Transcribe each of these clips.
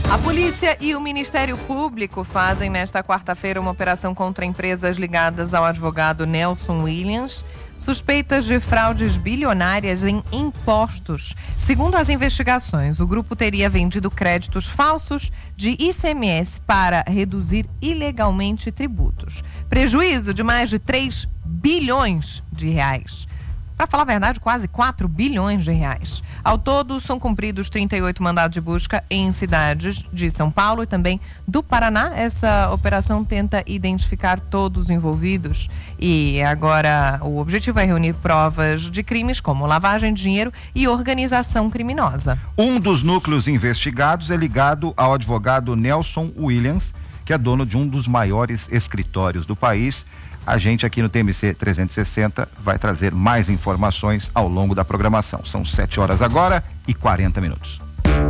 A polícia e o Ministério Público fazem nesta quarta-feira uma operação contra empresas ligadas ao advogado Nelson Williams, suspeitas de fraudes bilionárias em impostos. Segundo as investigações, o grupo teria vendido créditos falsos de ICMS para reduzir ilegalmente tributos. Prejuízo de mais de 3 bilhões de reais. Para falar a verdade, quase 4 bilhões de reais. Ao todo, são cumpridos 38 mandados de busca em cidades de São Paulo e também do Paraná. Essa operação tenta identificar todos os envolvidos e agora o objetivo é reunir provas de crimes como lavagem de dinheiro e organização criminosa. Um dos núcleos investigados é ligado ao advogado Nelson Williams, que é dono de um dos maiores escritórios do país. A gente aqui no TMC 360 vai trazer mais informações ao longo da programação. São 7 horas agora e 40 minutos.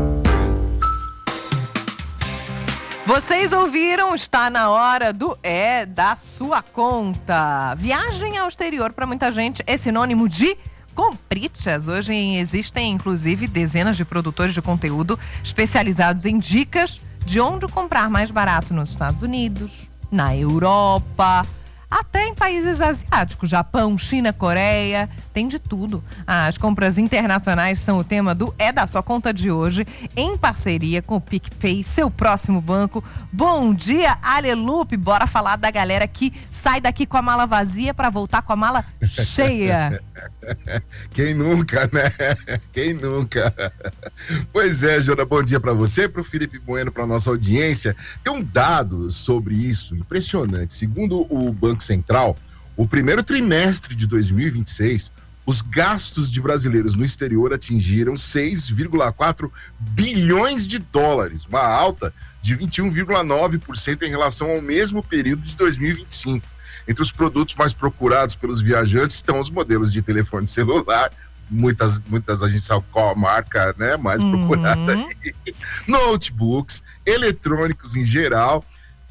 Vocês ouviram, está na hora do da sua conta. Viagem ao exterior para muita gente é sinônimo de comprichas. Hoje existem inclusive dezenas de produtores de conteúdo especializados em dicas de onde comprar mais barato nos Estados Unidos, na Europa, até em países asiáticos, Japão, China, Coreia, tem de tudo. As compras internacionais são o tema do da Sua Conta de hoje, em parceria com o PicPay, seu próximo banco. Bom dia, Alelupe, bora falar da galera que sai daqui com a mala vazia para voltar com a mala cheia. Quem nunca, né? Quem nunca? Pois é, Jona, bom dia para você, para o Felipe Bueno, para nossa audiência. Tem um dado sobre isso impressionante. Segundo o Banco Central, o primeiro trimestre de 2026, os gastos de brasileiros no exterior atingiram 6,4 bilhões de dólares, uma alta de 21,9% em relação ao mesmo período de 2025. Entre os produtos mais procurados pelos viajantes estão os modelos de telefone celular, muitas a gente sabe qual a marca, né, mais procurada aí, notebooks, eletrônicos em geral,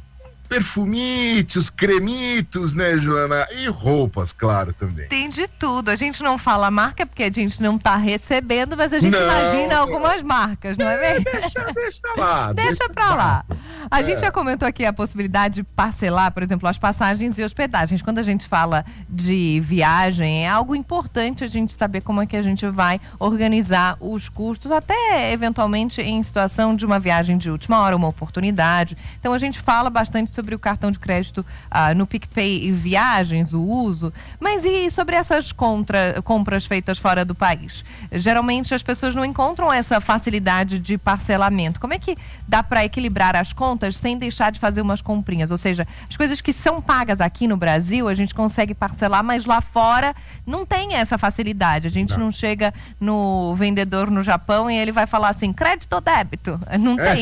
perfumitos, cremitos, né, Joana? E roupas, claro, também. Tem de tudo. A gente não fala marca porque a gente não tá recebendo, mas a gente imagina algumas marcas, não é mesmo? Deixa lá. Deixa pra lá. A gente já comentou aqui a possibilidade de parcelar, por exemplo, as passagens e hospedagens. Quando a gente fala de viagem, é algo importante a gente saber como é que a gente vai organizar os custos, até eventualmente em situação de uma viagem de última hora, uma oportunidade. Então a gente fala bastante sobre o cartão de crédito no PicPay e viagens, o uso, mas e sobre essas compras feitas fora do país? Geralmente as pessoas não encontram essa facilidade de parcelamento. Como é que dá para equilibrar as contas sem deixar de fazer umas comprinhas? Ou seja, as coisas que são pagas aqui no Brasil, a gente consegue parcelar, mas lá fora não tem essa facilidade. A gente não chega no vendedor no Japão e ele vai falar assim, crédito ou débito? Não tem.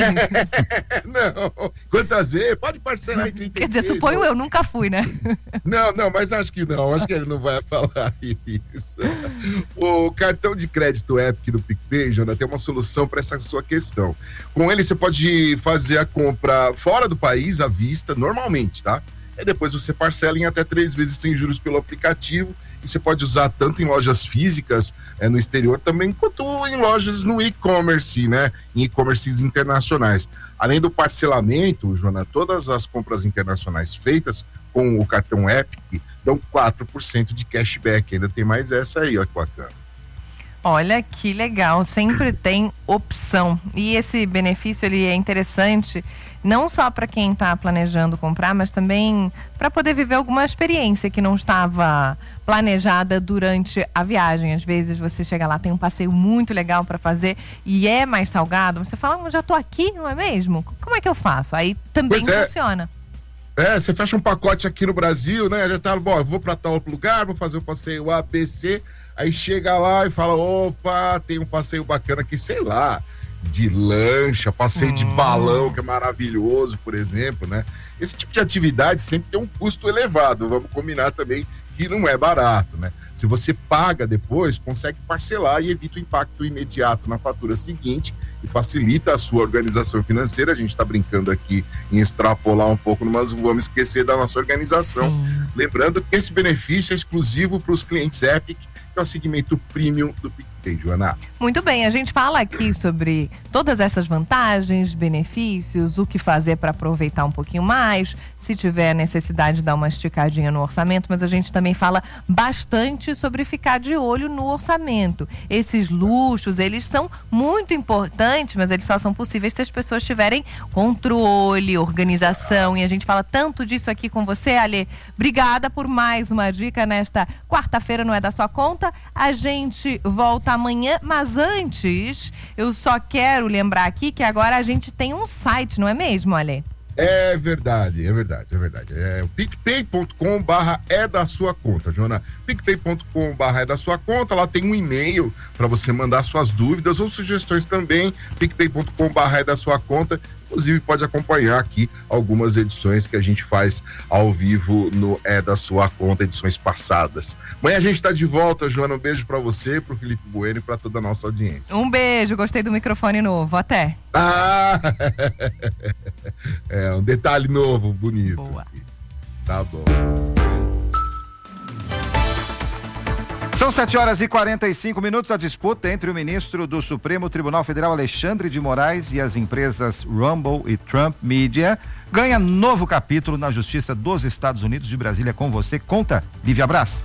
Não, quantas vezes? Pode parcelar em 36. Quer dizer, suponho eu nunca fui, né? Não, mas acho que não. Acho que ele não vai falar isso. O cartão de crédito Epic do PicPay, Jona, tem uma solução para essa sua questão. Com ele, você pode fazer a compra fora do país à vista, normalmente, tá? E depois você parcela em até 3 vezes sem juros pelo aplicativo. E você pode usar tanto em lojas físicas no exterior também, quanto em lojas no e-commerce, né? Em e-commerces internacionais. Além do parcelamento, Joana, todas as compras internacionais feitas com o cartão Epic dão 4% de cashback. Ainda tem mais essa aí, ó, que bacana. Olha que legal, sempre tem opção. E esse benefício ele é interessante não só para quem está planejando comprar, mas também para poder viver alguma experiência que não estava planejada durante a viagem. Às vezes você chega lá, tem um passeio muito legal para fazer e é mais salgado. Você fala, já estou aqui, não é mesmo? Como é que eu faço? Aí também funciona. Você fecha um pacote aqui no Brasil, né? Já tá, bom, eu vou para tal lugar, vou fazer um passeio A, B, C. Aí chega lá e fala, opa, tem um passeio bacana aqui, sei lá, de lancha, passeio de balão, que é maravilhoso, por exemplo, né? Esse tipo de atividade sempre tem um custo elevado, vamos combinar também que não é barato, né? Se você paga depois, consegue parcelar e evita o impacto imediato na fatura seguinte e facilita a sua organização financeira. A gente está brincando aqui em extrapolar um pouco, mas não vamos esquecer da nossa organização. Lembrando que esse benefício é exclusivo para os clientes Epic, que é o segmento premium do PicPay. comentei, Joana. Muito bem, a gente fala aqui sobre todas essas vantagens, benefícios, o que fazer para aproveitar um pouquinho mais, se tiver necessidade de dar uma esticadinha no orçamento, mas a gente também fala bastante sobre ficar de olho no orçamento. Esses luxos, eles são muito importantes, mas eles só são possíveis se as pessoas tiverem controle, organização, e a gente fala tanto disso aqui com você, Ale. Obrigada por mais uma dica nesta quarta-feira, não é da sua conta. A gente volta amanhã, mas antes, eu só quero lembrar aqui que agora a gente tem um site, não é mesmo, Ale? É verdade. É o picpay.com/é da sua conta, Joana. picpay.com/é da sua conta, lá tem um e-mail para você mandar suas dúvidas ou sugestões também, picpay.com/é da sua conta. Inclusive pode acompanhar aqui algumas edições que a gente faz ao vivo no É da Sua Conta, edições passadas. Amanhã a gente tá de volta, Joana, um beijo para você, pro Felipe Bueno e para toda a nossa audiência. Um beijo, gostei do microfone novo, até. É um detalhe novo, bonito. Boa. Tá bom. São 7h45. A disputa entre o ministro do Supremo Tribunal Federal, Alexandre de Moraes, e as empresas Rumble e Trump Media ganha novo capítulo na Justiça dos Estados Unidos. De Brasília com você, conta, Lívia Braz.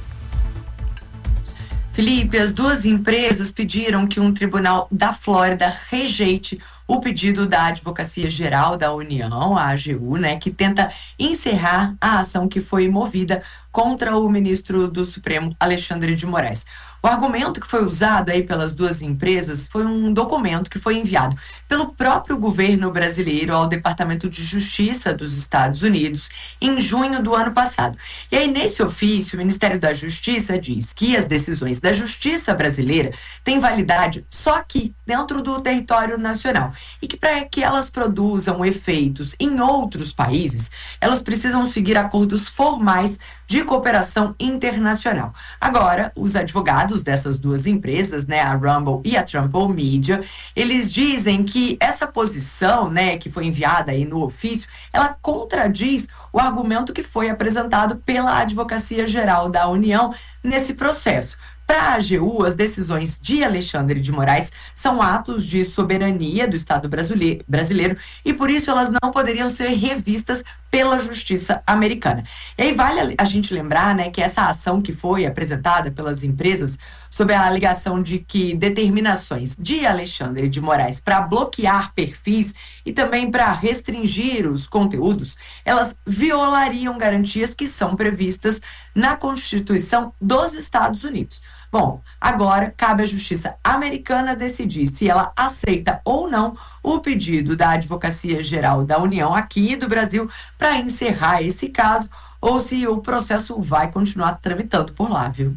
Felipe, as duas empresas pediram que um tribunal da Flórida rejeite o pedido da Advocacia Geral da União, a AGU, que tenta encerrar a ação que foi movida contra o ministro do Supremo, Alexandre de Moraes. O argumento que foi usado aí pelas duas empresas foi um documento que foi enviado pelo próprio governo brasileiro ao Departamento de Justiça dos Estados Unidos em junho do ano passado. E aí, nesse ofício, o Ministério da Justiça diz que as decisões da Justiça brasileira têm validade só aqui, dentro do território nacional, e que para que elas produzam efeitos em outros países, elas precisam seguir acordos formais de cooperação internacional. Agora, os advogados dessas duas empresas, a Rumble e a Trump Media, eles dizem que essa posição, que foi enviada aí no ofício, ela contradiz o argumento que foi apresentado pela Advocacia Geral da União nesse processo. Para a AGU, as decisões de Alexandre de Moraes são atos de soberania do Estado brasileiro e, por isso, elas não poderiam ser revistas pela justiça americana. E aí vale a gente lembrar, que essa ação que foi apresentada pelas empresas sob a alegação de que determinações de Alexandre de Moraes para bloquear perfis e também para restringir os conteúdos, elas violariam garantias que são previstas na Constituição dos Estados Unidos. Bom, agora cabe à justiça americana decidir se ela aceita ou não o pedido da Advocacia Geral da União aqui do Brasil para encerrar esse caso ou se o processo vai continuar tramitando por lá, viu?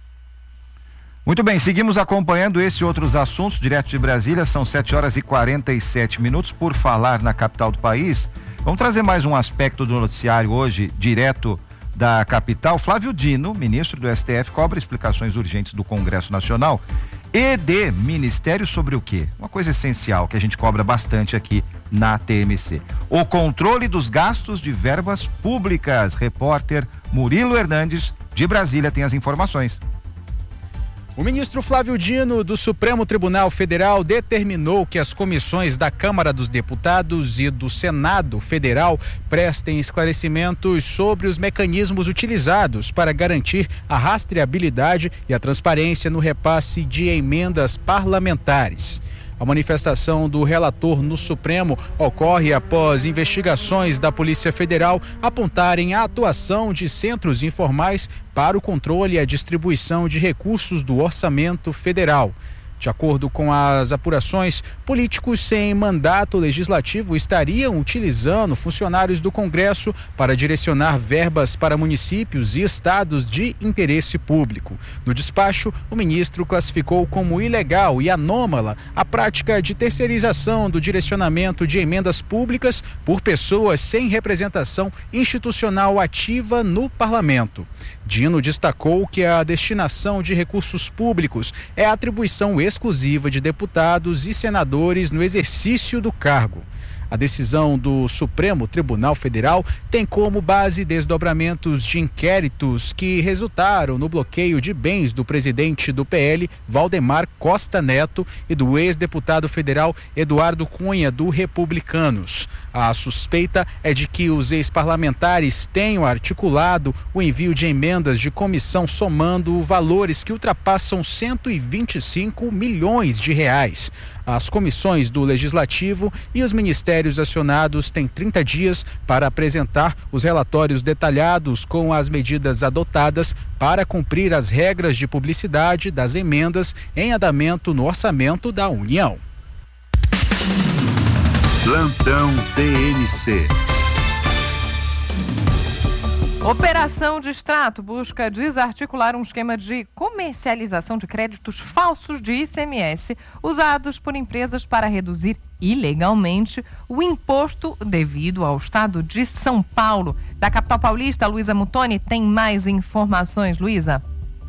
Muito bem, seguimos acompanhando esse e outros assuntos direto de Brasília. São 7h47. Por falar na capital do país, vamos trazer mais um aspecto do noticiário hoje, direto da capital. Flávio Dino, ministro do STF, cobra explicações urgentes do Congresso Nacional e de Ministério sobre o quê? Uma coisa essencial que a gente cobra bastante aqui na TMC: o controle dos gastos de verbas públicas. Repórter Murilo Hernandes, de Brasília, tem as informações. O ministro Flávio Dino, do Supremo Tribunal Federal, determinou que as comissões da Câmara dos Deputados e do Senado Federal prestem esclarecimentos sobre os mecanismos utilizados para garantir a rastreabilidade e a transparência no repasse de emendas parlamentares. A manifestação do relator no Supremo ocorre após investigações da Polícia Federal apontarem a atuação de centros informais para o controle e a distribuição de recursos do orçamento federal. De acordo com as apurações, políticos sem mandato legislativo estariam utilizando funcionários do Congresso para direcionar verbas para municípios e estados de interesse público. No despacho, o ministro classificou como ilegal e anômala a prática de terceirização do direcionamento de emendas públicas por pessoas sem representação institucional ativa no parlamento. Dino destacou que a destinação de recursos públicos é atribuição exclusiva de deputados e senadores no exercício do cargo. A decisão do Supremo Tribunal Federal tem como base desdobramentos de inquéritos que resultaram no bloqueio de bens do presidente do PL, Valdemar Costa Neto, e do ex-deputado federal Eduardo Cunha, do Republicanos. A suspeita é de que os ex-parlamentares tenham articulado o envio de emendas de comissão somando valores que ultrapassam 125 milhões de reais. As comissões do Legislativo e os ministérios acionados têm 30 dias para apresentar os relatórios detalhados com as medidas adotadas para cumprir as regras de publicidade das emendas em andamento no orçamento da União. Plantão TNC. Operação de Extrato busca desarticular um esquema de comercialização de créditos falsos de ICMS usados por empresas para reduzir ilegalmente o imposto devido ao estado de São Paulo. Da capital paulista, Luísa Mutoni tem mais informações. Luísa.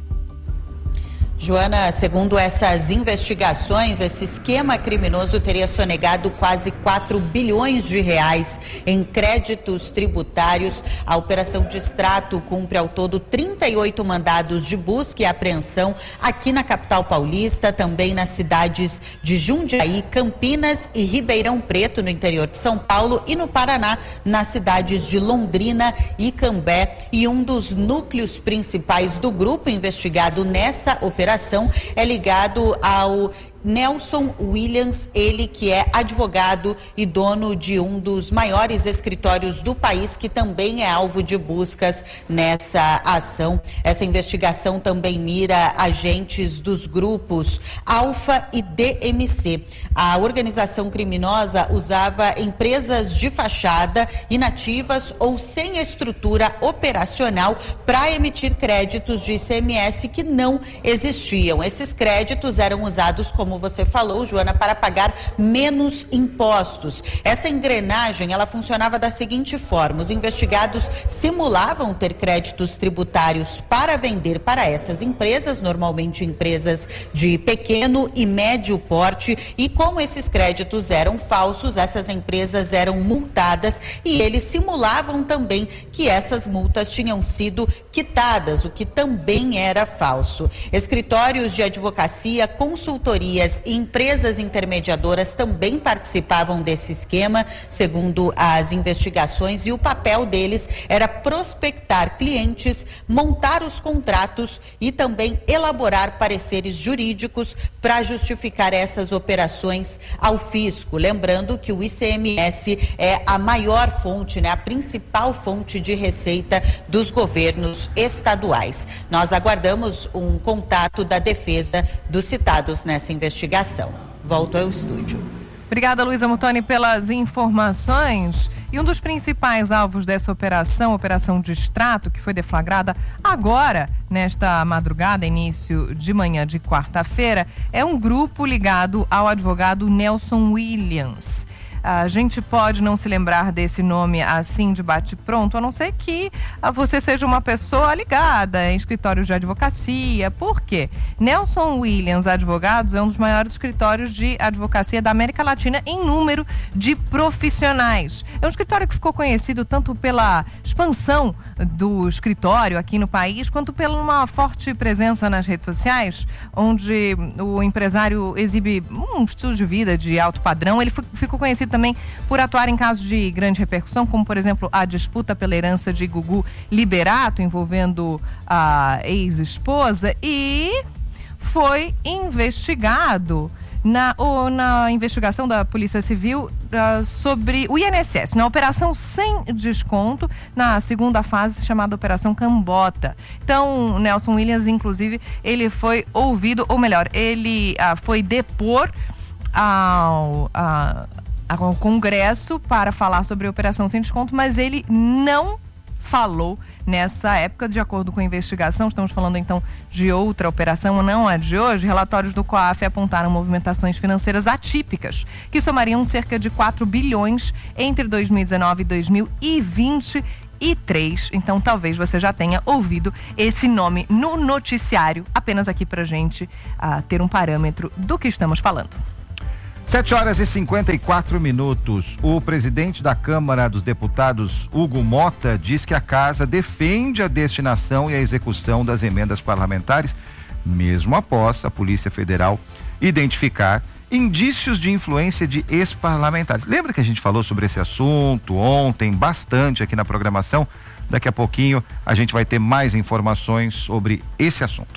Joana, segundo essas investigações, esse esquema criminoso teria sonegado quase 4 bilhões de reais em créditos tributários. A operação de Extrato cumpre ao todo 38 mandados de busca e apreensão aqui na capital paulista, também nas cidades de Jundiaí, Campinas e Ribeirão Preto, no interior de São Paulo, e no Paraná, nas cidades de Londrina e Cambé. E um dos núcleos principais do grupo investigado nessa operação é ligado ao Nelson Williams, ele que é advogado e dono de um dos maiores escritórios do país, que também é alvo de buscas nessa ação. Essa investigação também mira agentes dos grupos Alfa e DMC. A organização criminosa usava empresas de fachada, inativas ou sem estrutura operacional para emitir créditos de ICMS que não existiam. Esses créditos eram usados, como você falou, Joana, para pagar menos impostos. Essa engrenagem, ela funcionava da seguinte forma: os investigados simulavam ter créditos tributários para vender para essas empresas, normalmente empresas de pequeno e médio porte, e como esses créditos eram falsos, essas empresas eram multadas e eles simulavam também que essas multas tinham sido quitadas, o que também era falso. Escritórios de advocacia, consultorias e empresas intermediadoras também participavam desse esquema, segundo as investigações, e o papel deles era prospectar clientes, montar os contratos e também elaborar pareceres jurídicos para justificar essas operações ao fisco. Lembrando que o ICMS é a maior fonte, a principal fonte de receita dos governos estaduais. Nós aguardamos um contato da defesa dos citados nessa investigação. Volto ao estúdio. Obrigada, Luísa Mutoni, pelas informações. E um dos principais alvos dessa operação de Extrato, que foi deflagrada agora, nesta madrugada, início de manhã de quarta-feira, é um grupo ligado ao advogado Nelson Williams. A gente pode não se lembrar desse nome assim de bate-pronto, a não ser que você seja uma pessoa ligada em escritórios de advocacia. Por quê? Nelson Williams Advogados é um dos maiores escritórios de advocacia da América Latina em número de profissionais. É um escritório que ficou conhecido tanto pela expansão do escritório aqui no país, quanto pela uma forte presença nas redes sociais, onde o empresário exibe um estilo de vida de alto padrão. Ele ficou conhecido também por atuar em casos de grande repercussão, como, por exemplo, a disputa pela herança de Gugu Liberato, envolvendo a ex-esposa, e foi investigado na investigação da Polícia Civil sobre o INSS, na Operação Sem Desconto, na segunda fase, chamada Operação Cambota. Então, Nelson Williams, inclusive, ele foi ouvido, ou melhor, ele foi depor ao Congresso para falar sobre a Operação Sem Desconto, mas ele não falou nessa época. De acordo com a investigação, estamos falando então de outra operação, não a de hoje. Relatórios do COAF apontaram movimentações financeiras atípicas, que somariam cerca de 4 bilhões entre 2019 e 2023. Então talvez você já tenha ouvido esse nome no noticiário, apenas aqui pra gente ter um parâmetro do que estamos falando. 7h54. O presidente da Câmara dos Deputados, Hugo Mota, diz que a casa defende a destinação e a execução das emendas parlamentares, mesmo após a Polícia Federal identificar indícios de influência de ex-parlamentares. Lembra que a gente falou sobre esse assunto ontem, bastante aqui na programação? Daqui a pouquinho a gente vai ter mais informações sobre esse assunto.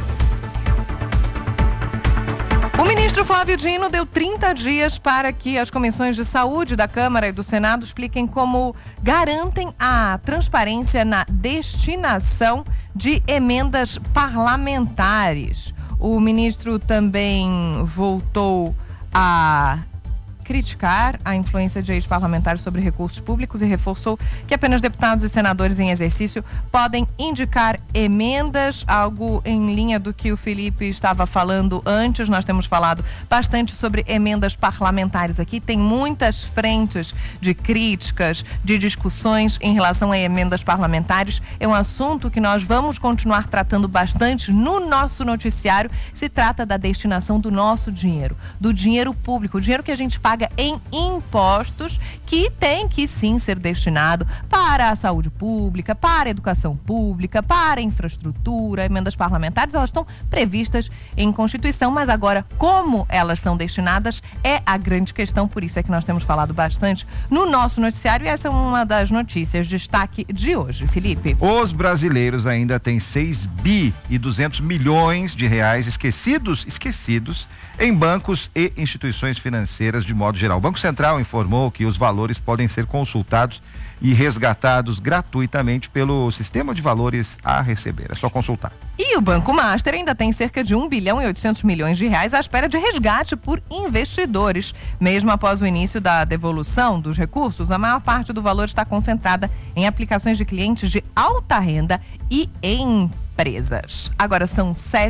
O ministro Flávio Dino deu 30 dias para que as comissões de saúde da Câmara e do Senado expliquem como garantem a transparência na destinação de emendas parlamentares. O ministro também voltou a criticar a influência de ex-parlamentares sobre recursos públicos e reforçou que apenas deputados e senadores em exercício podem indicar emendas, algo em linha do que o Felipe estava falando antes. Nós temos falado bastante sobre emendas parlamentares aqui, tem muitas frentes de críticas, de discussões em relação a emendas parlamentares. É um assunto que nós vamos continuar tratando bastante no nosso noticiário. Se trata da destinação do nosso dinheiro, do dinheiro público, o dinheiro que a gente paga em impostos, que tem que sim ser destinado para a saúde pública, para a educação pública, para a infraestrutura. Emendas parlamentares, elas estão previstas em Constituição, mas agora como elas são destinadas é a grande questão. Por isso é que nós temos falado bastante no nosso noticiário e essa é uma das notícias destaque de hoje. Felipe. Os brasileiros ainda têm 6,2 bilhões de reais esquecidos em bancos e instituições financeiras de modo geral. O Banco Central informou que os valores podem ser consultados e resgatados gratuitamente pelo sistema de valores a receber. É só consultar. E o Banco Master ainda tem cerca de 1 bilhão e 800 milhões de reais à espera de resgate por investidores. Mesmo após o início da devolução dos recursos, a maior parte do valor está concentrada em aplicações de clientes de alta renda e empresas. Agora são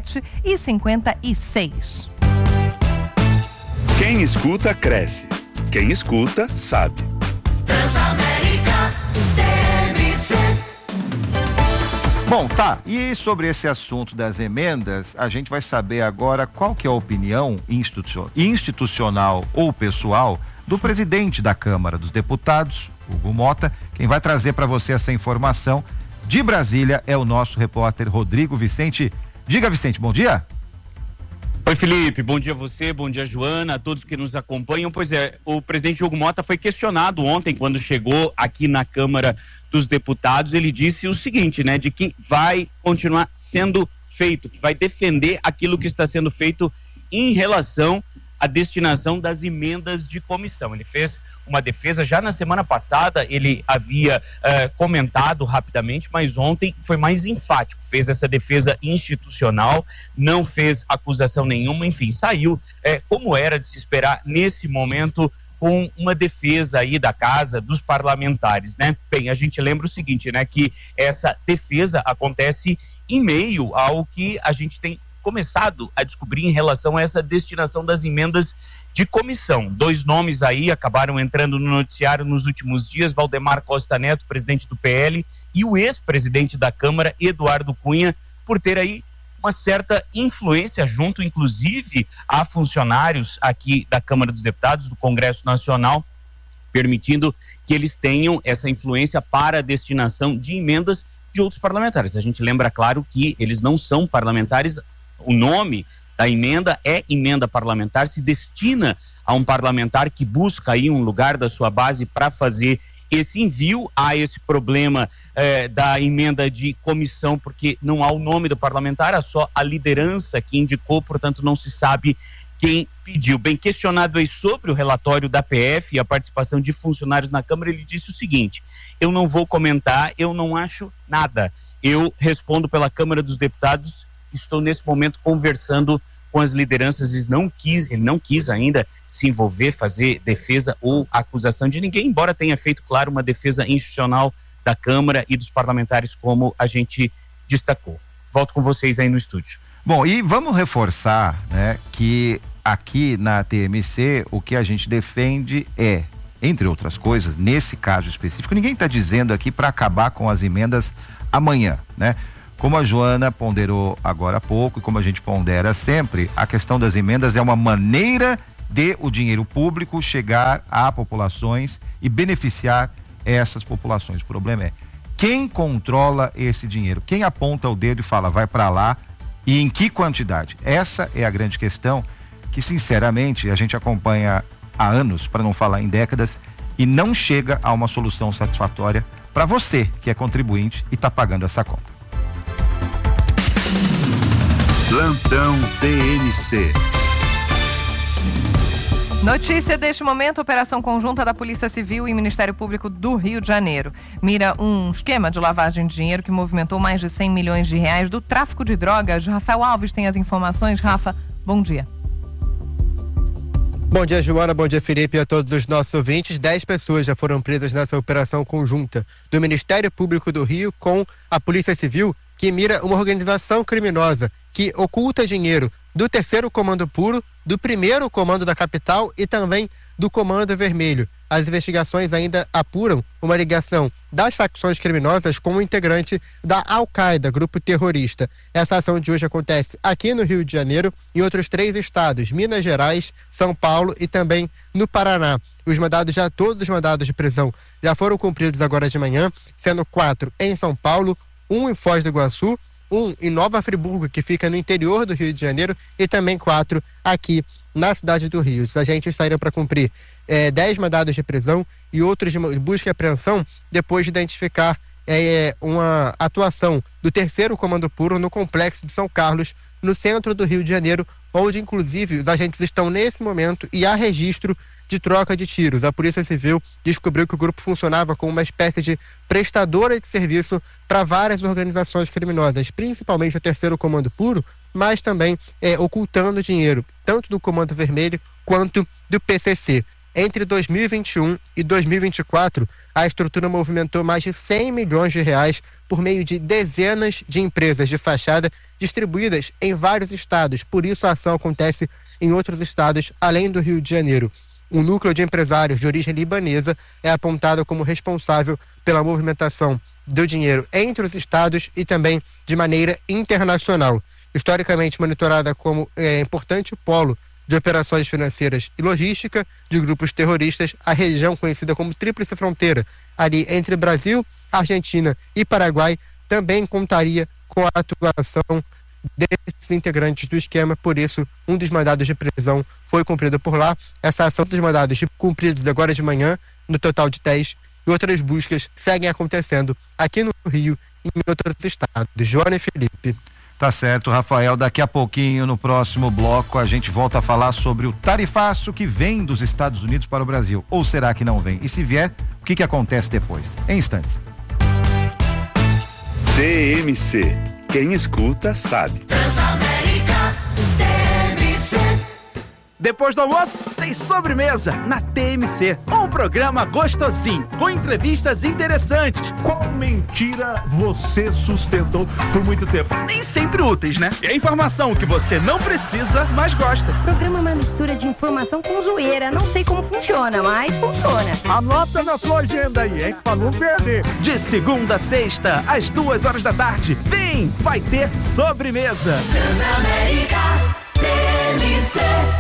7h56. Quem escuta, cresce. Quem escuta, sabe. Transamérica TMC. Bom, tá. E sobre esse assunto das emendas, a gente vai saber agora qual que é a opinião institucional ou pessoal do presidente da Câmara dos Deputados, Hugo Mota. Quem vai trazer para você essa informação de Brasília é o nosso repórter Rodrigo Vicente. Diga, Vicente, bom dia. Oi, Felipe, bom dia a você, bom dia, Joana, a todos que nos acompanham. Pois é, o presidente Hugo Mota foi questionado ontem, quando chegou aqui na Câmara dos Deputados. Ele disse o seguinte, né, de que vai continuar sendo feito, que vai defender aquilo que está sendo feito em relação à destinação das emendas de comissão. Ele fez uma defesa, já na semana passada ele havia comentado rapidamente, mas ontem foi mais enfático, fez essa defesa institucional, não fez acusação nenhuma, enfim, saiu como era de se esperar nesse momento, com uma defesa aí da casa, dos parlamentares, né? Bem, a gente lembra o seguinte, né, que essa defesa acontece em meio ao que a gente tem começado a descobrir em relação a essa destinação das emendas de comissão. 2 nomes aí acabaram entrando no noticiário nos últimos dias: Valdemar Costa Neto, presidente do PL, e o ex-presidente da Câmara, Eduardo Cunha, por ter aí uma certa influência junto, inclusive, a funcionários aqui da Câmara dos Deputados, do Congresso Nacional, permitindo que eles tenham essa influência para a destinação de emendas de outros parlamentares. A gente lembra, claro, que eles não são parlamentares. O nome da emenda é emenda parlamentar, se destina a um parlamentar que busca aí um lugar da sua base para fazer esse envio. Há esse problema da emenda de comissão, porque não há o nome do parlamentar, há só a liderança que indicou, portanto não se sabe quem pediu. Bem, questionado aí sobre o relatório da PF e a participação de funcionários na Câmara, ele disse o seguinte: eu não vou comentar, eu não acho nada, eu respondo pela Câmara dos Deputados. Estou nesse momento conversando com as lideranças. Ele não quis ainda se envolver, fazer defesa ou acusação de ninguém, embora tenha feito, claro, uma defesa institucional da Câmara e dos parlamentares, como a gente destacou. Volto com vocês aí no estúdio. Bom, e vamos reforçar, né, que aqui na TMC o que a gente defende é, entre outras coisas, nesse caso específico, ninguém está dizendo aqui para acabar com as emendas amanhã, né? Como a Joana ponderou agora há pouco e como a gente pondera sempre, a questão das emendas é uma maneira de o dinheiro público chegar a populações e beneficiar essas populações. O problema é quem controla esse dinheiro, quem aponta o dedo e fala vai para lá e em que quantidade. Essa é a grande questão que, sinceramente, a gente acompanha há anos, para não falar em décadas, e não chega a uma solução satisfatória para você que é contribuinte e está pagando essa conta. Plantão TMC. Notícia deste momento: operação conjunta da Polícia Civil e Ministério Público do Rio de Janeiro mira um esquema de lavagem de dinheiro que movimentou mais de 100 milhões de reais do tráfico de drogas. Rafael Alves tem as informações. Rafa, bom dia. Bom dia, Joana. Bom dia, Felipe, e a todos os nossos ouvintes. 10 pessoas já foram presas nessa operação conjunta do Ministério Público do Rio com a Polícia Civil, que mira uma organização criminosa que oculta dinheiro do terceiro comando puro, do primeiro comando da capital e também do comando vermelho. As investigações ainda apuram uma ligação das facções criminosas com o integrante da Al-Qaeda, grupo terrorista. Essa ação de hoje acontece aqui no Rio de Janeiro e em outros 3 estados, Minas Gerais, São Paulo e também no Paraná. Todos os mandados de prisão já foram cumpridos agora de manhã, sendo 4 em São Paulo, 1 em Foz do Iguaçu, 1 em Nova Friburgo, que fica no interior do Rio de Janeiro, e também 4 aqui na cidade do Rio. Os agentes saíram para cumprir 10 mandados de prisão e outros de busca e apreensão depois de identificar uma atuação do terceiro comando puro no complexo de São Carlos, no centro do Rio de Janeiro, onde inclusive os agentes estão nesse momento e há registro de troca de tiros. A Polícia Civil descobriu que o grupo funcionava como uma espécie de prestadora de serviço para várias organizações criminosas, principalmente o terceiro comando puro, mas também ocultando dinheiro, tanto do comando vermelho quanto do PCC. Entre 2021 e 2024, a estrutura movimentou mais de 100 milhões de reais por meio de dezenas de empresas de fachada distribuídas em vários estados. Por isso, a ação acontece em outros estados, além do Rio de Janeiro. Um núcleo de empresários de origem libanesa é apontado como responsável pela movimentação do dinheiro entre os estados e também de maneira internacional. Historicamente monitorada como importante polo de operações financeiras e logística de grupos terroristas, a região conhecida como Tríplice Fronteira, ali entre Brasil, Argentina e Paraguai, também contaria com a atuação desses integrantes do esquema. Por isso, um dos mandados de prisão foi cumprido por lá. Essa ação dos mandados cumpridos agora de manhã, no total de 10, e outras buscas seguem acontecendo aqui no Rio e em outros estados. Joana e Felipe. Tá certo, Rafael. Daqui a pouquinho, no próximo bloco, a gente volta a falar sobre o tarifaço que vem dos Estados Unidos para o Brasil. Ou será que não vem? E se vier, o que acontece depois? Em instantes. TMC. Quem escuta, sabe. Transamérica TMC. Depois do almoço, tem sobremesa na TMC. Um programa gostosinho, com entrevistas interessantes. Qual mentira você sustentou por muito tempo? Nem sempre úteis, né? É informação que você não precisa, mas gosta. O programa é uma mistura de informação com zoeira. Não sei como funciona, mas funciona. Anota na sua agenda aí, hein? Pra não perder. De segunda a sexta, às 2h da tarde. Vem, vai ter sobremesa. Transamérica TMC.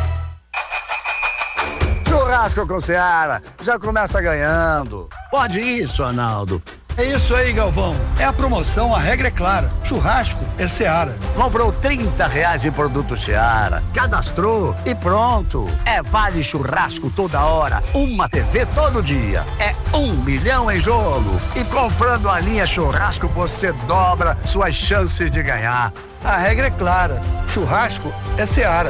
Churrasco com Seara, já começa ganhando. Pode isso, Arnaldo. É isso aí, Galvão. É a promoção, a regra é clara. Churrasco é Seara. Comprou R$30 em produto Seara, cadastrou e pronto. É vale churrasco toda hora, uma TV todo dia. É 1 milhão em jogo. E comprando a linha churrasco, você dobra suas chances de ganhar. A regra é clara. Churrasco é Seara.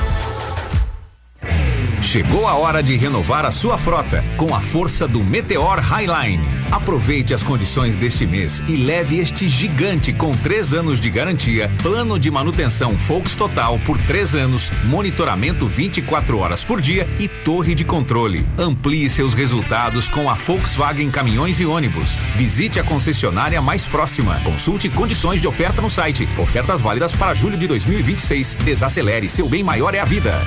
Chegou a hora de renovar a sua frota com a força do Meteor Highline. Aproveite as condições deste mês e leve este gigante com 3 anos de garantia, plano de manutenção Volks Total por 3 anos, monitoramento 24 horas por dia e torre de controle. Amplie seus resultados com a Volkswagen Caminhões e Ônibus. Visite a concessionária mais próxima. Consulte condições de oferta no site. Ofertas válidas para julho de 2026. Desacelere, seu bem maior é a vida.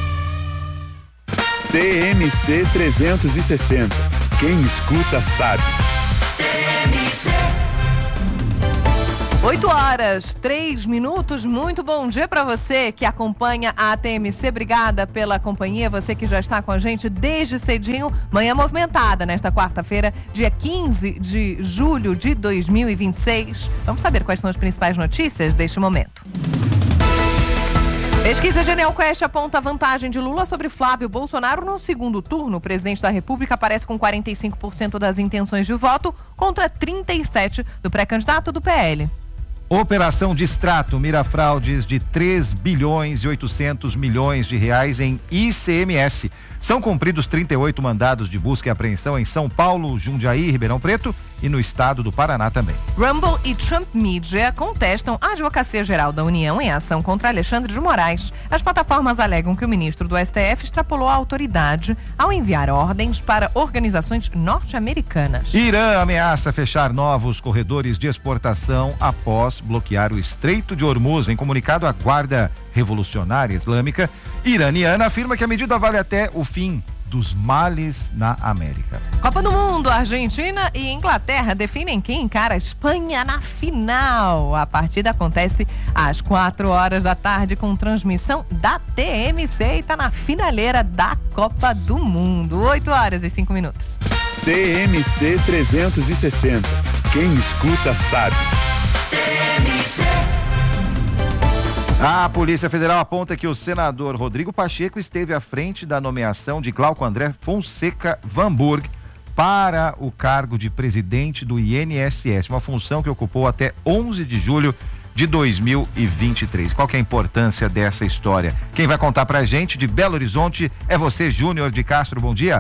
TMC 360. Quem escuta, sabe. TMC. 8h03. Muito bom dia para você que acompanha a TMC. Obrigada pela companhia, você que já está com a gente desde cedinho. Manhã movimentada nesta quarta-feira, dia 15 de julho de 2026. Vamos saber quais são as principais notícias deste momento. Pesquisa Genial Quest aponta a vantagem de Lula sobre Flávio Bolsonaro no segundo turno. O presidente da República aparece com 45% das intenções de voto contra 37% do pré-candidato do PL. Operação Distrato mira fraudes de 3 bilhões e 800 milhões de reais em ICMS. São cumpridos 38 mandados de busca e apreensão em São Paulo, Jundiaí, Ribeirão Preto e no estado do Paraná também. Rumble e Trump Media contestam a Advocacia Geral da União em ação contra Alexandre de Moraes. As plataformas alegam que o ministro do STF extrapolou a autoridade ao enviar ordens para organizações norte-americanas. Irã ameaça fechar novos corredores de exportação após bloquear o Estreito de Hormuz. Em comunicado, a Guarda Revolucionária Islâmica iraniana afirma que a medida vale até o fim dos males na América. Copa do Mundo, Argentina e Inglaterra definem quem encara a Espanha na final. A partida acontece às 4h com transmissão da TMC e está na finaleira da Copa do Mundo. 8h05. TMC 360. Quem escuta sabe. A Polícia Federal aponta que o senador Rodrigo Pacheco esteve à frente da nomeação de Glauco André Fonseca Vanburg para o cargo de presidente do INSS, uma função que ocupou até 11 de julho de 2023. Qual que é a importância dessa história? Quem vai contar pra gente de Belo Horizonte é você, Júnior de Castro. Bom dia.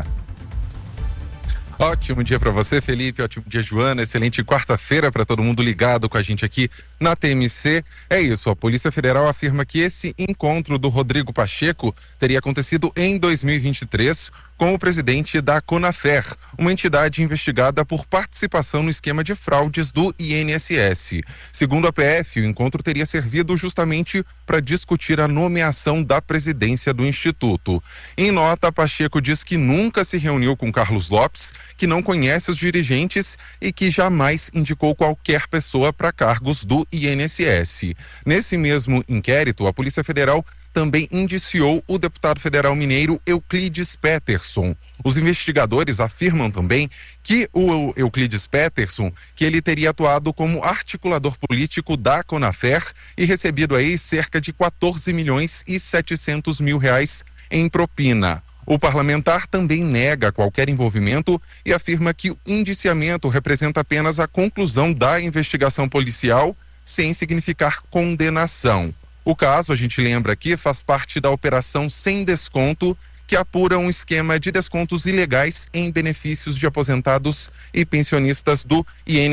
Ótimo dia para você, Felipe. Ótimo dia, Joana. Excelente quarta-feira para todo mundo ligado com a gente aqui na TMC. É isso, a Polícia Federal afirma que esse encontro do Rodrigo Pacheco teria acontecido em 2023 com o presidente da Conafer, uma entidade investigada por participação no esquema de fraudes do INSS. Segundo a PF, o encontro teria servido justamente para discutir a nomeação da presidência do Instituto. Em nota, Pacheco diz que nunca se reuniu com Carlos Lopes, que não conhece os dirigentes e que jamais indicou qualquer pessoa para cargos do INSS. Nesse mesmo inquérito, a Polícia Federal também indiciou o deputado federal mineiro Euclides Peterson. Os investigadores afirmam também que o Euclides Peterson, que ele teria atuado como articulador político da Conafer e recebido aí cerca de 14 milhões e 700 mil reais em propina. O parlamentar também nega qualquer envolvimento e afirma que o indiciamento representa apenas a conclusão da investigação policial, sem significar condenação. O caso, a gente lembra aqui, faz parte da Operação Sem Desconto, que apura um esquema de descontos ilegais em benefícios de aposentados e pensionistas do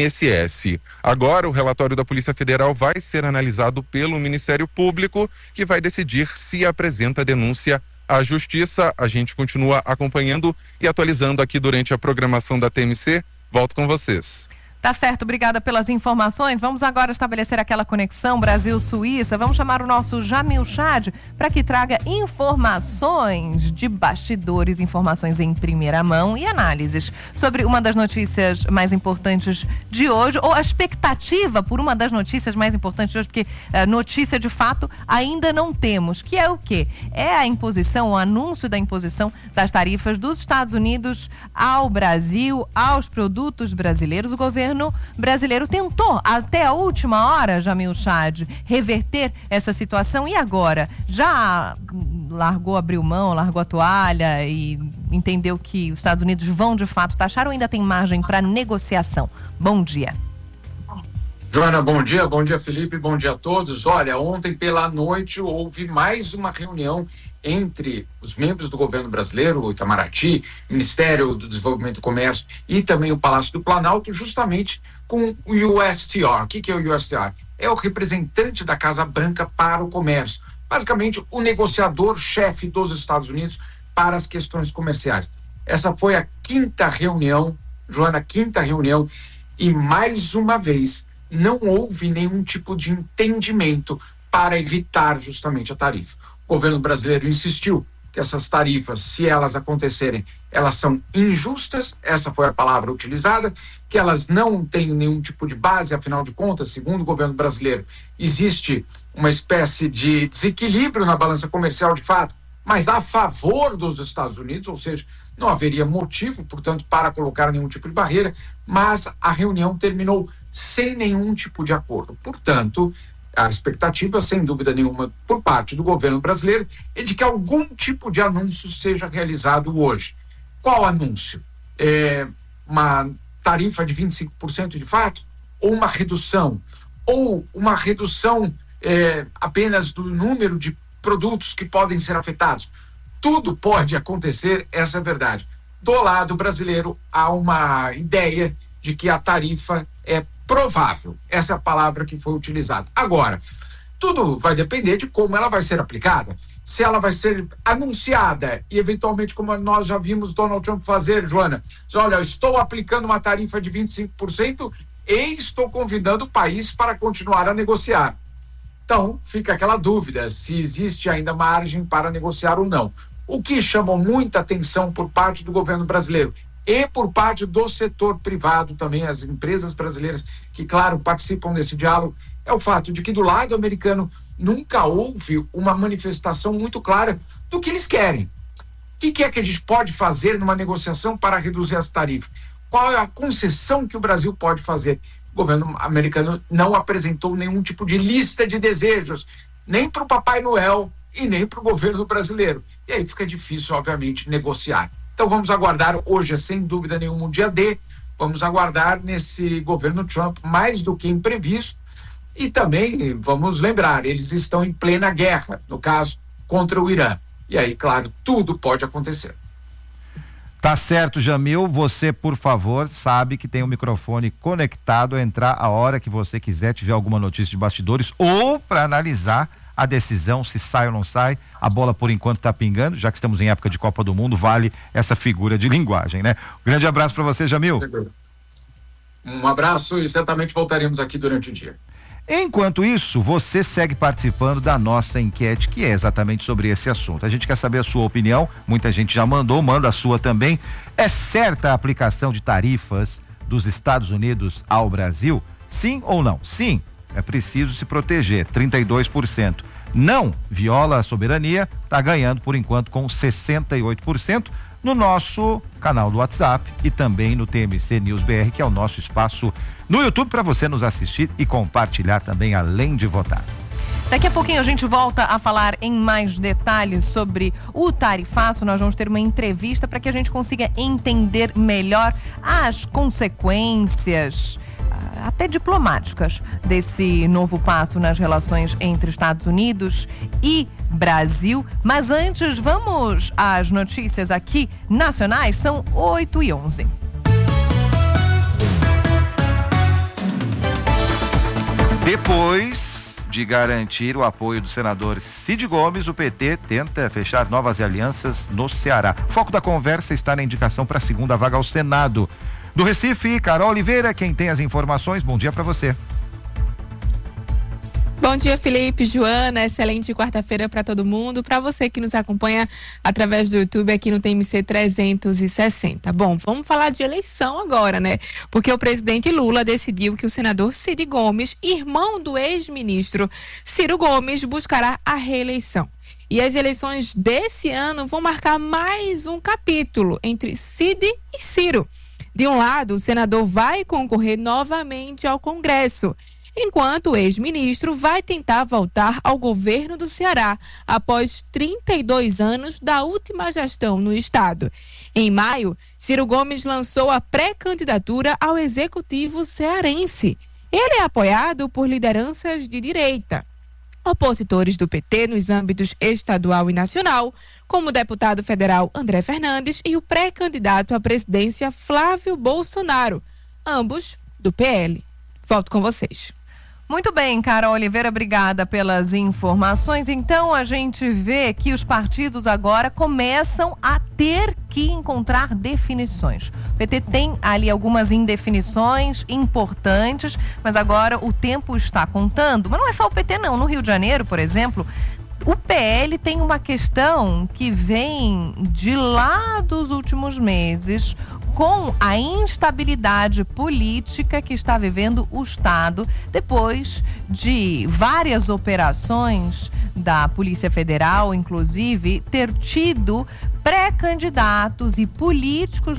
INSS. Agora, o relatório da Polícia Federal vai ser analisado pelo Ministério Público, que vai decidir se apresenta denúncia à Justiça. A gente continua acompanhando e atualizando aqui durante a programação da TMC. Volto com vocês. Tá certo, obrigada pelas informações. Vamos agora estabelecer aquela conexão Brasil-Suíça. Vamos chamar o nosso Jamil Chad para que traga informações de bastidores, informações em primeira mão e análises sobre uma das notícias mais importantes de hoje, ou a expectativa por uma das notícias mais importantes de hoje, porque notícia de fato ainda não temos, que é o quê? É a imposição, o anúncio da imposição das tarifas dos Estados Unidos ao Brasil, aos produtos brasileiros. O governo brasileiro tentou até a última hora, Jamil Chad, reverter essa situação e agora já abriu mão, largou a toalha e entendeu que os Estados Unidos vão de fato taxar ou ainda tem margem para negociação? Bom dia. Joana, bom dia Felipe, bom dia a todos. Olha, ontem pela noite houve mais uma reunião entre os membros do governo brasileiro, o Itamaraty, Ministério do Desenvolvimento e Comércio e também o Palácio do Planalto, justamente com o USTR. O que é o USTR? É o representante da Casa Branca para o comércio. Basicamente, o negociador-chefe dos Estados Unidos para as questões comerciais. Essa foi a quinta reunião, Joana, e mais uma vez não houve nenhum tipo de entendimento para evitar justamente a tarifa. O governo brasileiro insistiu que essas tarifas, se elas acontecerem, elas são injustas, essa foi a palavra utilizada, que elas não têm nenhum tipo de base, afinal de contas, segundo o governo brasileiro, existe uma espécie de desequilíbrio na balança comercial de fato, mas a favor dos Estados Unidos, ou seja, não haveria motivo, portanto, para colocar nenhum tipo de barreira, mas a reunião terminou sem nenhum tipo de acordo. Portanto, a expectativa, sem dúvida nenhuma, por parte do governo brasileiro, é de que algum tipo de anúncio seja realizado hoje. Qual anúncio? Uma tarifa de 25% de fato? Ou uma redução? Ou uma redução apenas do número de produtos que podem ser afetados? Tudo pode acontecer, essa é a verdade. Do lado brasileiro, há uma ideia de que a tarifa é provável. Essa é a palavra que foi utilizada. Agora, tudo vai depender de como ela vai ser aplicada. Se ela vai ser anunciada e, eventualmente, como nós já vimos Donald Trump fazer, Joana, diz, olha, eu estou aplicando uma tarifa de 25% e estou convidando o país para continuar a negociar. Então, fica aquela dúvida se existe ainda margem para negociar ou não. O que chamou muita atenção por parte do governo brasileiro e por parte do setor privado também, as empresas brasileiras que, claro, participam desse diálogo, é o fato de que do lado americano nunca houve uma manifestação muito clara do que eles querem. O que é que a gente pode fazer numa negociação para reduzir as tarifas? Qual é a concessão que o Brasil pode fazer? O governo americano não apresentou nenhum tipo de lista de desejos, nem para o Papai Noel e nem para o governo brasileiro. E aí fica difícil, obviamente, negociar. Então vamos aguardar, hoje é sem dúvida nenhuma um dia D, vamos aguardar nesse governo Trump mais do que imprevisto. E também, vamos lembrar, eles estão em plena guerra, no caso, contra o Irã. E aí, claro, tudo pode acontecer. Tá certo, Jamil. Você, por favor, sabe que tem o microfone conectado a entrar a hora que você quiser, tiver alguma notícia de bastidores ou para analisar a decisão, se sai ou não sai. A bola, por enquanto, tá pingando, já que estamos em época de Copa do Mundo, vale essa figura de linguagem, né? Um grande abraço para você, Jamil. Um abraço e certamente voltaremos aqui durante o dia. Enquanto isso, você segue participando da nossa enquete, que é exatamente sobre esse assunto. A gente quer saber a sua opinião, muita gente já mandou, manda a sua também. É certa a aplicação de tarifas dos Estados Unidos ao Brasil? Sim ou não? Sim, é preciso se proteger, 32%. Não, viola a soberania, está ganhando por enquanto com 68%. No nosso canal do WhatsApp e também no TMC News BR, que é o nosso espaço no YouTube para você nos assistir e compartilhar também, além de votar. Daqui a pouquinho a gente volta a falar em mais detalhes sobre o tarifaço. Nós vamos ter uma entrevista para que a gente consiga entender melhor as consequências, até diplomáticas, desse novo passo nas relações entre Estados Unidos e Brasil. Mas antes, vamos às notícias aqui nacionais, são 8h11. Depois de garantir o apoio do senador Cid Gomes, o PT tenta fechar novas alianças no Ceará. O foco da conversa está na indicação para a segunda vaga ao Senado. Do Recife, Carol Oliveira, quem tem as informações, bom dia para você. Bom dia, Felipe, Joana, excelente quarta-feira para todo mundo, para você que nos acompanha através do YouTube aqui no TMC 360. Bom, vamos falar de eleição agora, né? Porque o presidente Lula decidiu que o senador Cid Gomes, irmão do ex-ministro Ciro Gomes, buscará a reeleição. E as eleições desse ano vão marcar mais um capítulo entre Cid e Ciro. De um lado, o senador vai concorrer novamente ao Congresso, enquanto o ex-ministro vai tentar voltar ao governo do Ceará após 32 anos da última gestão no estado. Em maio, Ciro Gomes lançou a pré-candidatura ao executivo cearense. Ele é apoiado por lideranças de direita, opositores do PT nos âmbitos estadual e nacional, como o deputado federal André Fernandes e o pré-candidato à presidência Flávio Bolsonaro, ambos do PL. Volto com vocês. Muito bem, Carol Oliveira, obrigada pelas informações. Então, a gente vê que os partidos agora começam a ter que encontrar definições. O PT tem ali algumas indefinições importantes, mas agora o tempo está contando. Mas não é só o PT não. No Rio de Janeiro, por exemplo, O PL tem uma questão que vem de lá dos últimos meses, com a instabilidade política que está vivendo o Estado, depois de várias operações da Polícia Federal, inclusive, ter tido pré-candidatos e políticos